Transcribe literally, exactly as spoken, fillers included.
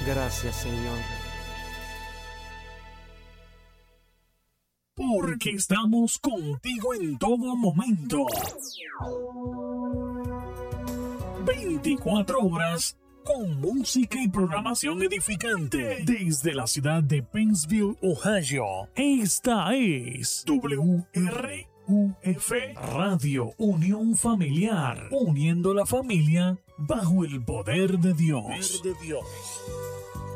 Gracias, Señor. Porque estamos contigo en todo momento. veinticuatro horas con música y programación edificante. Desde la ciudad de Pennsville, Ohio. Esta es W R U F Radio Unión Familiar. Uniendo la familia bajo el poder de Dios. Poder de Dios.